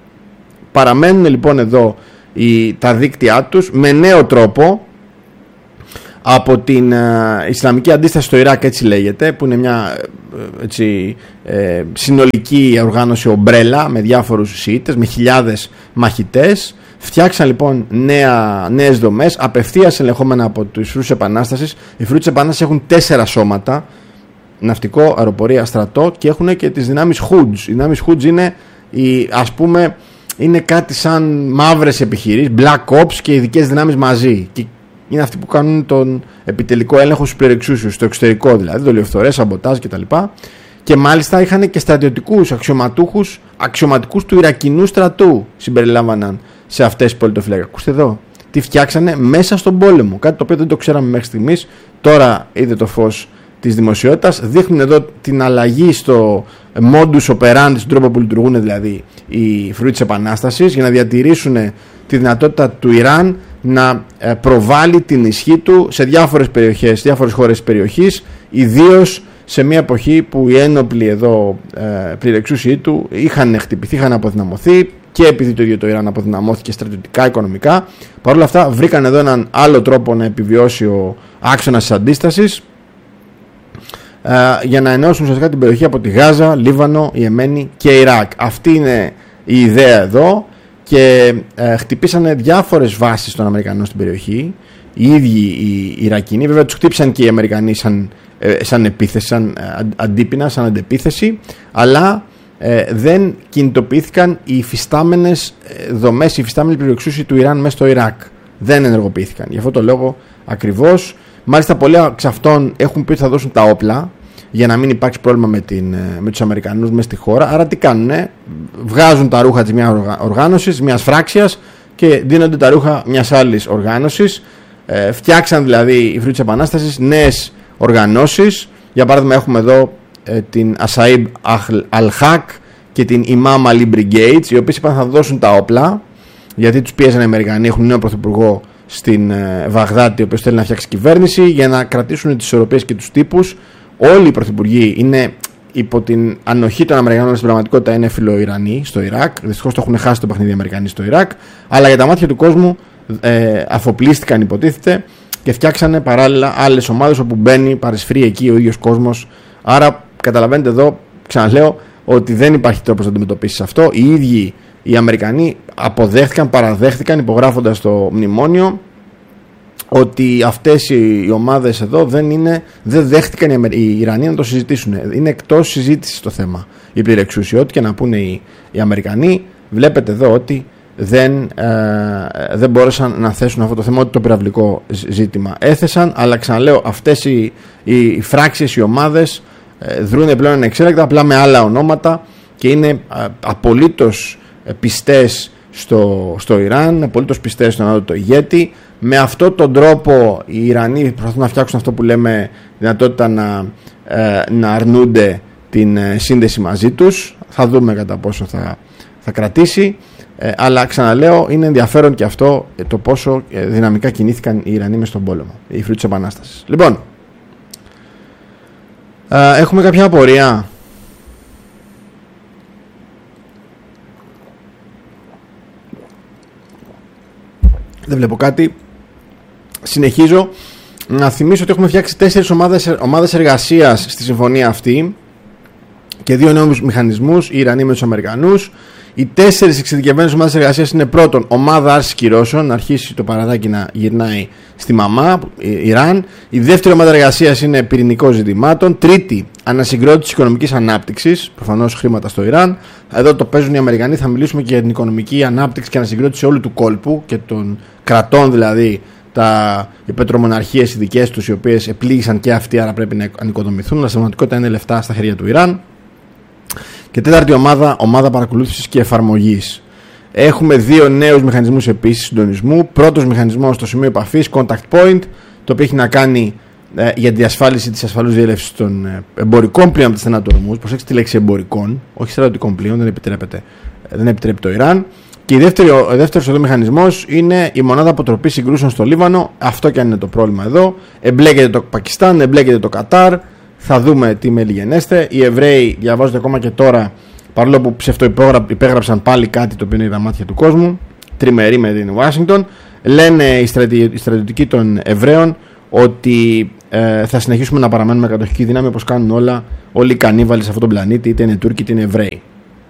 Παραμένουν λοιπόν εδώ τα δίκτυά τους με νέο τρόπο από την Ισλαμική αντίσταση στο Ιράκ, έτσι λέγεται, που είναι μια συνολική οργάνωση ομπρέλα με διάφορους Σιήτες, με χιλιάδες μαχητές. Φτιάξαν λοιπόν νέες δομές, απευθείας ελεγχόμενα από τους Φρούτους Επανάστασης. Οι Φρούτους Επανάστασης έχουν 4 σώματα, ναυτικό, αεροπορία, στρατό, και έχουν και τις δυνάμεις Hoods. Οι δυνάμεις Hoods είναι, ας πούμε, είναι κάτι σαν μαύρες επιχειρήσεις, Black Ops και ειδικές δυνάμεις μαζί. Και είναι αυτοί που κάνουν τον επιτελικό έλεγχο στους πληρεξούσιους, στο εξωτερικό δηλαδή, δολιοφθορές, σαμποτάζ κτλ. Και μάλιστα είχαν και στρατιωτικούς αξιωματικούς του Ιρακινού στρατού συμπεριλάμβαναν σε αυτές τις πολιτοφυλακές. Ακούστε εδώ, τι φτιάξανε μέσα στον πόλεμο. Κάτι το οποίο δεν το ξέραμε μέχρι στιγμής. Τώρα είδε το φως της δημοσιότητας. Δείχνουν εδώ την αλλαγή στο modus operandi, στον τρόπο που λειτουργούν δηλαδή οι Φρούτοι της Επανάστασης, για να διατηρήσουν τη δυνατότητα του Ιράν να προβάλλει την ισχύ του σε διάφορες περιοχές, διάφορες χώρες της περιοχής, ιδίως σε μια εποχή που οι ένοπλοι εδώ πληρεξούσιοι του είχαν χτυπηθεί, είχαν αποδυναμωθεί, και επειδή το ίδιο το Ιράν αποδυναμώθηκε στρατιωτικά, οικονομικά. Παρ' όλα αυτά βρήκαν εδώ έναν άλλο τρόπο να επιβιώσει ο άξονας της αντίστασης, για να ενώσουν ουσιαστικά την περιοχή από τη Γάζα, Λίβανο, Ιεμένη και Ιράκ. Αυτή είναι η ιδέα εδώ, και χτυπήσανε διάφορες βάσεις των Αμερικανών στην περιοχή. Οι ίδιοι οι Ιρακινοί, βέβαια τους χτύπησαν και οι Αμερικανοί σαν επίθεση, σαν αντίπεινα, σαν αντεπίθεση, αλλά δεν κινητοποιήθηκαν οι υφιστάμενες δομές, οι υφιστάμενοι πληροεξούσιοι του Ιράν μέσα στο Ιράκ. Δεν ενεργοποιήθηκαν. Γι' αυτό το λόγο ακριβώς. Μάλιστα πολλοί εξ αυτών έχουν πει ότι θα δώσουν τα όπλα για να μην υπάρξει πρόβλημα με τους Αμερικανούς μέσα στη χώρα. Άρα τι κάνουνε? Βγάζουν τα ρούχα της μιας οργάνωσης, μιας φράξιας, και δίνονται τα ρούχα μιας άλλης οργάνωσης. Φτιάξαν δηλαδή οι Φρούτοι της Επανάστασης νέες οργανώσεις. Για παράδειγμα έχουμε εδώ την Ασαΐμπ Αλ-Χακ και την Imam Ali Brigades, οι οποίες είπαν θα δώσουν τα όπλα, γιατί τους πίεζαν οι Αμερικανοί. Έχουν νέο πρωθυπουργό στην Βαγδάτη, ο οποίος θέλει να φτιάξει κυβέρνηση για να κρατήσουν τις ισορροπίες και τους τύπους. Όλοι οι πρωθυπουργοί είναι υπό την ανοχή των Αμερικανών, στην πραγματικότητα είναι φιλοϊρανοί στο Ιράκ. Δυστυχώς το έχουν χάσει το παιχνίδι οι Αμερικανοί στο Ιράκ, αλλά για τα μάτια του κόσμου αφοπλίστηκαν, υποτίθεται, και φτιάξανε παράλληλα άλλες ομάδες όπου μπαίνει, παρισφρεί εκεί ο ίδιος κόσμος. Άρα καταλαβαίνετε εδώ, ξαναλέω, ότι δεν υπάρχει τρόπος να αντιμετωπίσεις αυτό. Οι ίδιοι οι Αμερικανοί παραδέχτηκαν υπογράφοντας το μνημόνιο ότι αυτές οι ομάδες εδώ δεν δέχτηκαν οι Ιρανοί να το συζητήσουν. Είναι εκτός συζήτησης το θέμα. Η πληρεξούσια, ό,τι και να πούνε οι Αμερικανοί, βλέπετε εδώ ότι δεν μπόρεσαν να θέσουν αυτό το θέμα, ότι το πυραυλικό ζήτημα έθεσαν. Αλλά ξαναλέω, αυτές οι φράξεις, οι ομάδες δρούν πλέον ανεξέλεκτα, απλά με άλλα ονόματα, και είναι απολύτως πιστές στο Ιράν, απολύτως πιστές στον άλλο το ηγέτη. Με αυτόν τον τρόπο οι Ιρανοί προσπαθούν να φτιάξουν αυτό που λέμε δυνατότητα να αρνούνται την σύνδεση μαζί τους. Θα δούμε κατά πόσο θα κρατήσει, αλλά ξαναλέω, είναι ενδιαφέρον και αυτό, το πόσο δυναμικά κινήθηκαν οι Ιρανοί μες στον πόλεμο, οι Φρούτοι της Επανάστασης. Λοιπόν, έχουμε κάποια απορία? Δεν βλέπω κάτι. Συνεχίζω να θυμίσω ότι έχουμε φτιάξει 4 ομάδες εργασίας στη συμφωνία αυτή και 2 νέους μηχανισμούς, οι Ιρανοί με τους Αμερικανούς. Οι 4 εξειδικευμένες ομάδες εργασίας είναι: πρώτον, ομάδα άρσης κυρώσεων, να αρχίσει το παραδάκι να γυρνάει στη μαμά, Ιράν. Η δεύτερη ομάδα εργασίας είναι πυρηνικών ζητημάτων. Τρίτη, ανασυγκρότηση οικονομικής ανάπτυξης, προφανώς χρήματα στο Ιράν. Εδώ το παίζουν οι Αμερικανοί. Θα μιλήσουμε και για την οικονομική ανάπτυξη και ανασυγκρότηση όλου του κόλπου και των κρατών, δηλαδή οι πετρομοναρχίες οι δικές τους, οι οποίες επλήγησαν και αυτοί, άρα πρέπει να ανοικοδομηθούν. Αλλά στην πραγματικότητα είναι λεφτά στα χέρια του Ιράν. Και τέταρτη ομάδα παρακολούθησης και εφαρμογής. Έχουμε 2 νέους μηχανισμούς επίσης συντονισμού. Πρώτος μηχανισμός στο σημείο επαφής, contact point, το οποίο έχει να κάνει για τη διασφάλιση της ασφαλούς διέλευσης των εμπορικών πλοίων από τις στενά του Ορμούζ. Προσέξτε τη λέξη εμπορικών, όχι στρατιωτικών πλοίων, δεν επιτρέπει το Ιράν. Και ο δεύτερος εδώ μηχανισμός είναι η μονάδα αποτροπής συγκρούσεων στο Λίβανο. Αυτό και αν είναι το πρόβλημα εδώ. Εμπλέκεται το Πακιστάν, εμπλέκεται το Κατάρ. Θα δούμε τι μέλη γενέστε. Οι Εβραίοι, διαβάζονται ακόμα και τώρα, παρόλο που υπέγραψαν πάλι κάτι το οποίο είναι τα μάτια του κόσμου, τριμερή με την Ουάσιγκτον. Λένε οι στρατιωτικοί των Εβραίων ότι θα συνεχίσουμε να παραμένουμε κατοχική δύναμη όπως κάνουν όλοι οι κανίβαλοι σε αυτόν τον πλανήτη, είτε είναι Τούρκοι είτε είναι Εβραίοι.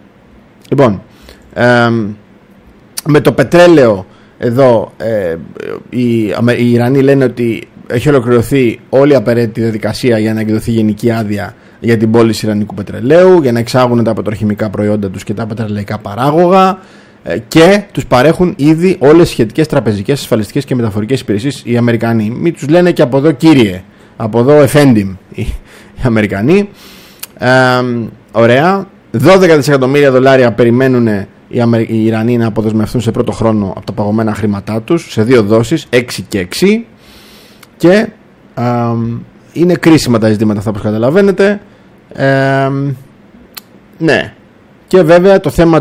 Λοιπόν, με το πετρέλαιο εδώ οι Ιρανοί λένε ότι έχει ολοκληρωθεί όλη η απαραίτητη διαδικασία για να εκδοθεί γενική άδεια για την πώληση ιρανικού πετρελαίου, για να εξάγουν τα πετροχημικά προϊόντα τους και τα πετρελαϊκά παράγωγα, και τους παρέχουν ήδη όλες τις σχετικές τραπεζικές, ασφαλιστικές και μεταφορικές υπηρεσίες οι Αμερικανοί. Μην τους λένε και από εδώ κύριε, από εδώ εφέντιμ οι Αμερικανοί. Ωραία. 12 δισεκατομμύρια δολάρια περιμένουν οι Ιρανοί να αποδεσμευτούν σε πρώτο χρόνο από τα παγωμένα χρήματά τους, σε 2 δόσεις, 6 και 6. Και είναι κρίσιμα τα ζητήματα αυτά, όπως καταλαβαίνετε. Ναι. Και βέβαια το θέμα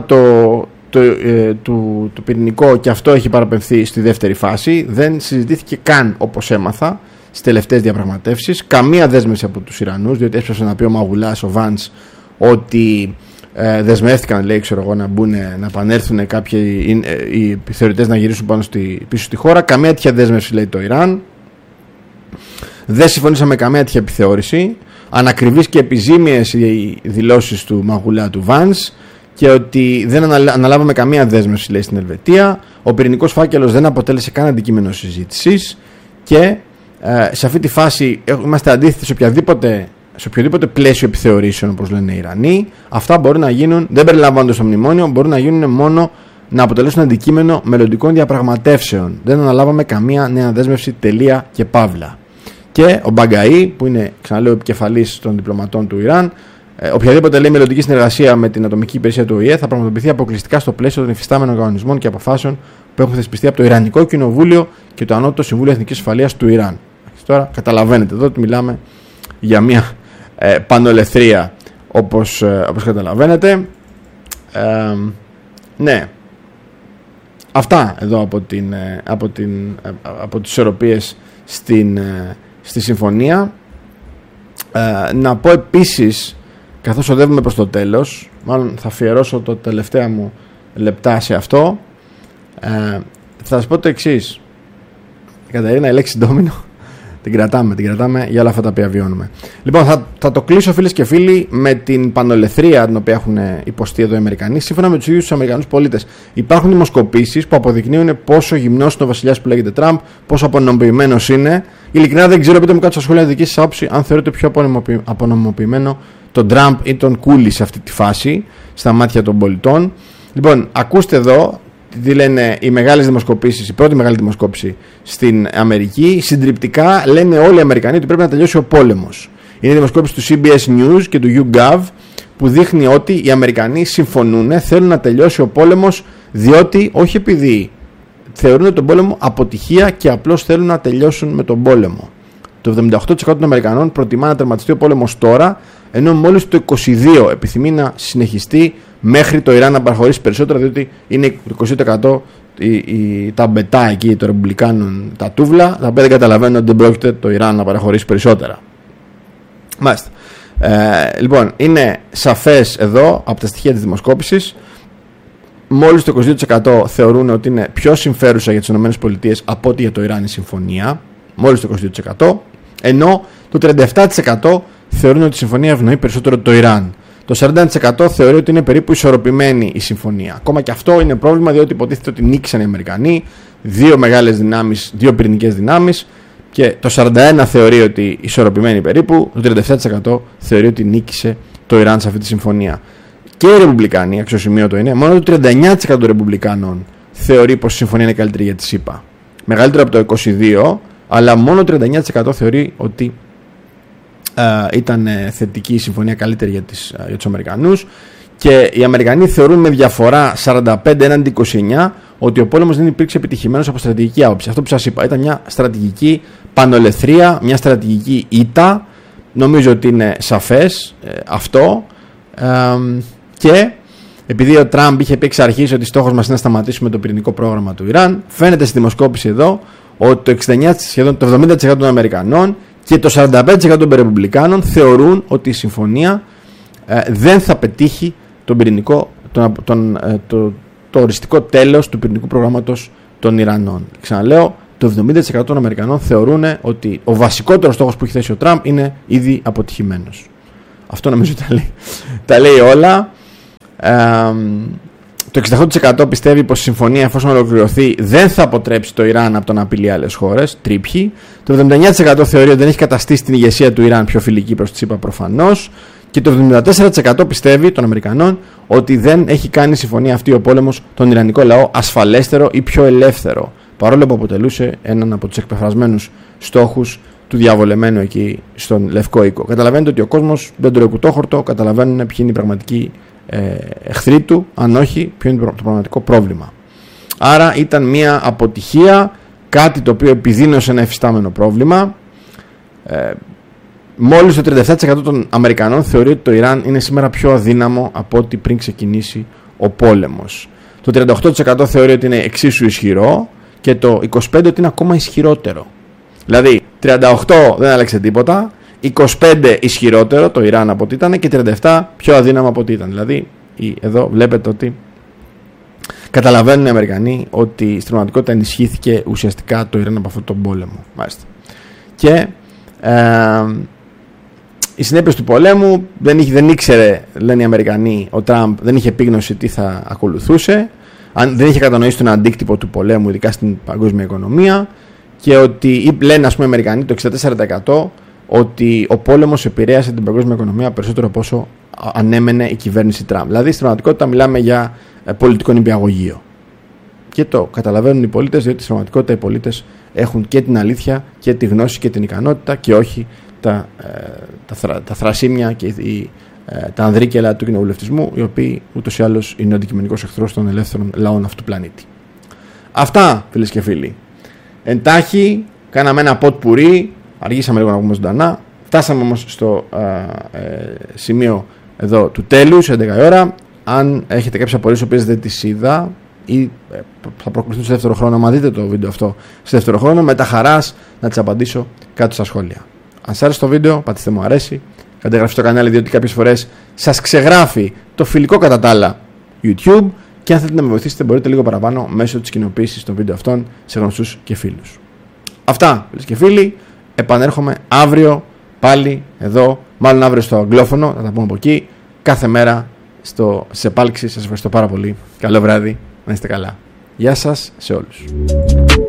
του πυρηνικό, και αυτό έχει παραπεμφθεί στη δεύτερη φάση, δεν συζητήθηκε καν, όπως έμαθα στις τελευταίες διαπραγματεύσεις. Καμία δέσμευση από τους Ιρανούς, διότι έσπασε να πει ο Μαγουλάς, ο Βαντς, ότι δεσμεύτηκαν, λέει, να μπουν, να επανέλθουν κάποιοι οι επιθεωρητές να γυρίσουν πίσω στη χώρα. Καμία τέτοια δέσμευση, λέει το Ιράν. Δεν συμφωνήσαμε με καμία τέτοια επιθεώρηση. Ανακριβείς και επιζήμιες οι δηλώσεις του Μαγουλά, του Βαντς, και ότι δεν αναλάβαμε καμία δέσμευση, λέει, στην Ελβετία. Ο πυρηνικός φάκελος δεν αποτέλεσε καν αντικείμενο συζήτησης, και σε αυτή τη φάση είμαστε αντίθετοι σε οποιοδήποτε πλαίσιο επιθεωρήσεων, όπως λένε οι Ιρανοί. Αυτά μπορούν να γίνουν, δεν περιλαμβάνονται στο μνημόνιο, μπορούν να γίνουν μόνο να αποτελέσουν αντικείμενο μελλοντικών διαπραγματεύσεων. Δεν αναλάβαμε καμία νέα δέσμευση, τελεία και παύλα. Και ο Μπαγκαή, που είναι, ξαναλέω, επικεφαλής των διπλωματών του Ιράν, οποιαδήποτε, λέει, μελλοντική συνεργασία με την ατομική υπηρεσία του ΟΗΕ θα πραγματοποιηθεί αποκλειστικά στο πλαίσιο των υφιστάμενων κανονισμών και αποφάσεων που έχουν θεσπιστεί από το Ιρανικό Κοινοβούλιο και το Ανώτατο Συμβούλιο Εθνικής Ασφαλείας του Ιράν. Τώρα καταλαβαίνετε εδώ ότι μιλάμε για μια πανολεθρία, όπως καταλαβαίνετε. Ναι. Αυτά εδώ από τις ισορροπίες στη συμφωνία. Να πω επίσης, καθώς οδεύουμε προς το τέλος, μάλλον θα αφιερώσω το τελευταία μου λεπτά σε αυτό, θα σας πω το εξής. Η Κατερίνα, η λέξη ντόμινο την κρατάμε για όλα αυτά τα οποία βιώνουμε. Λοιπόν, θα το κλείσω, φίλες και φίλοι, με την πανολεθρία την οποία έχουν υποστεί εδώ οι Αμερικανοί. Σύμφωνα με τους ίδιους τους Αμερικανούς πολίτες, υπάρχουν δημοσκοπήσεις που αποδεικνύουν πόσο γυμνός είναι ο βασιλιάς που λέγεται Τραμπ, πόσο απονομοποιημένος είναι. Ειλικρινά δεν ξέρω, πείτε μου κάτω στα σχόλια δική σας άποψη, αν θεωρείτε πιο απονομοποιημένο τον Τραμπ ή τον Κούλι σε αυτή τη φάση, στα μάτια των πολιτών. Λοιπόν, ακούστε εδώ τι λένε οι μεγάλες δημοσκοπήσεις, η πρώτη μεγάλη δημοσκόπηση στην Αμερική. Συντριπτικά λένε όλοι οι Αμερικανοί ότι πρέπει να τελειώσει ο πόλεμος. Είναι η δημοσκόπηση του CBS News και του YouGov, που δείχνει ότι οι Αμερικανοί συμφωνούν, θέλουν να τελειώσει ο πόλεμος, διότι όχι επειδή θεωρούν τον πόλεμο αποτυχία και απλώς θέλουν να τελειώσουν με τον πόλεμο. Το 78% των Αμερικανών προτιμά να τερματιστεί ο πόλεμος τώρα, ενώ μόλις το 22% επιθυμεί να συνεχιστεί μέχρι το Ιράν να παραχωρήσει περισσότερα, διότι είναι 20% τα μπετά εκεί των Ρεπουμπλικάνων, τα τούβλα, τα οποία δεν καταλαβαίνουν ότι δεν πρόκειται το Ιράν να παραχωρήσει περισσότερα. Μάλιστα. Λοιπόν, είναι σαφές εδώ από τα στοιχεία της δημοσκόπησης, μόλις το 22% θεωρούν ότι είναι πιο συμφέρουσα για τις ΗΠΑ από ότι για το Ιράν η συμφωνία, μόλις το 22%, ενώ το 37% θεωρούν ότι η συμφωνία ευνοεί περισσότερο το Ιράν. Το 40% θεωρεί ότι είναι περίπου ισορροπημένη η συμφωνία. Ακόμα και αυτό είναι πρόβλημα, διότι υποτίθεται ότι νίκησαν οι Αμερικανοί, δύο μεγάλες δυνάμεις, δύο πυρηνικές δυνάμεις, και το 41% θεωρεί ότι ισορροπημένη περίπου, το 37% θεωρεί ότι νίκησε το Ιράν σε αυτή τη συμφωνία. Και οι Ρεπουμπλικάνοι, αξιοσημείωτο είναι, μόνο το 39% των Ρεπουμπλικάνων θεωρεί πως η συμφωνία είναι καλύτερη για τη ΣΥΠΑ. Μεγαλύτερο από το 22%, αλλά μόνο το 39% θεωρεί ότι ήταν θετική η συμφωνία, καλύτερη για τους Αμερικανούς. Και οι Αμερικανοί θεωρούν με διαφορά 45 έναντι 29 ότι ο πόλεμος δεν υπήρξε επιτυχημένος από στρατηγική άποψη. Αυτό που σας είπα ήταν μια στρατηγική πανολεθρία, μια στρατηγική ήττα. Νομίζω ότι είναι σαφές αυτό. Και επειδή ο Τραμπ είχε πει εξ αρχής ότι στόχος μας είναι να σταματήσουμε το πυρηνικό πρόγραμμα του Ιράν, φαίνεται στη δημοσκόπηση εδώ ότι το 69%, σχεδόν το 70% των Αμερικανών και το 45% των Ρεπουμπλικάνων θεωρούν ότι η συμφωνία δεν θα πετύχει τον πυρηνικό, το οριστικό τέλος του πυρηνικού προγράμματος των Ιρανών. Ξαναλέω, το 70% των Αμερικανών θεωρούν ότι ο βασικότερος στόχος που έχει θέσει ο Τραμπ είναι ήδη αποτυχημένος. Αυτό νομίζω τα λέει όλα. Το 68% πιστεύει πως η συμφωνία, εφόσον ολοκληρωθεί, δεν θα αποτρέψει το Ιράν από το να απειλεί άλλες χώρες. Τρίπιοι. Το 79% θεωρεί ότι δεν έχει καταστήσει την ηγεσία του Ιράν πιο φιλική προς τη ΗΠΑ προφανώς. Και το 74% πιστεύει των Αμερικανών ότι δεν έχει κάνει η συμφωνία αυτή ο πόλεμος τον Ιρανικό λαό ασφαλέστερο ή πιο ελεύθερο. Παρόλο που αποτελούσε έναν από τους εκπεφρασμένους στόχους του διαβολεμένου εκεί στον Λευκό Οίκο. Καταλαβαίνετε ότι ο κόσμος δεν τρώει κουτόχορτο, καταλαβαίνουν ποιοι είναι οι πραγματικοί εχθροί του, αν όχι, ποιο είναι το πραγματικό πρόβλημα. Άρα ήταν μια αποτυχία, κάτι το οποίο επιδίνωσε ένα εφιστάμενο πρόβλημα. Μόλις το 37% των Αμερικανών θεωρεί ότι το Ιράν είναι σήμερα πιο αδύναμο από ό,τι πριν ξεκινήσει ο πόλεμος. Το 38% θεωρεί ότι είναι εξίσου ισχυρό και το 25% ότι είναι ακόμα ισχυρότερο. Δηλαδή 38% δεν άλλαξε τίποτα, 25% ισχυρότερο το Ιράν από ό,τι ήταν και 37% πιο αδύναμο από ό,τι ήταν. Δηλαδή εδώ βλέπετε ότι καταλαβαίνουν οι Αμερικανοί ότι στην πραγματικότητα ενισχύθηκε ουσιαστικά το Ιράν από αυτόν τον πόλεμο. Μάλιστα. Και οι συνέπειες του πολέμου δεν ήξερε, λένε οι Αμερικανοί, ο Τραμπ δεν είχε επίγνωση τι θα ακολουθούσε, δεν είχε κατανοήσει τον αντίκτυπο του πολέμου, ειδικά στην παγκόσμια οικονομία, και ότι λένε, ας πούμε, οι Αμερικανοί το 64% ότι ο πόλεμος επηρέασε την παγκόσμια οικονομία περισσότερο από όσο ανέμενε η κυβέρνηση Τραμπ. Δηλαδή στην πραγματικότητα μιλάμε για πολιτικό νηπιαγωγείο. Και το καταλαβαίνουν οι πολίτες, διότι στην πραγματικότητα οι πολίτες έχουν και την αλήθεια και τη γνώση και την ικανότητα και όχι τα θρασίμια και τα ανδρίκελα του κοινοβουλευτισμού, οι οποίοι ούτως ή άλλως είναι ο αντικειμενικός εχθρός των ελεύθερων λαών αυτού του πλανήτη. Αυτά, φίλες και φίλοι. Εντάχει, κάναμε ένα ποτ πουρί, αργήσαμε λίγο να πούμε ζωντανά. Φτάσαμε όμως στο σημείο εδώ του τέλους, 11 η ώρα. Αν έχετε κάποιες απορίες οποίες δεν τις είδα ή θα προκληθούν σε δεύτερο χρόνο, άμα δείτε το βίντεο αυτό σε δεύτερο χρόνο, με τα χαράς να τις απαντήσω κάτω στα σχόλια. Αν σας άρεσε το βίντεο, πατήστε μου αρέσει, κάντε εγγραφή στο κανάλι, διότι κάποιες φορές σας ξεγράφει το φιλικό κατά τα άλλα YouTube, και αν θέλετε να με βοηθήσετε μπορείτε λίγο παραπάνω μέσω της κοινοποίησης των βίντεο αυτών σε γνωστούς και φίλους. Αυτά, φίλες και φίλοι. Επανέρχομαι αύριο πάλι εδώ, μάλλον αύριο στο αγγλόφωνο, θα τα πούμε από εκεί, κάθε μέρα στις επάλξεις. Σας ευχαριστώ πάρα πολύ. Καλό βράδυ, να είστε καλά. Γεια σας σε όλους.